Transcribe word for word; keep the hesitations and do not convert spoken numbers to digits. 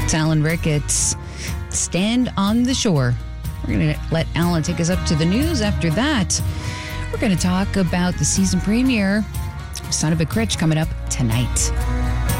It's Alan Ricketts. Stand on the Shore. We're going to let Alan take us up to the news. After that, we're going to talk about the season premiere, Son of a Critch, coming up tonight.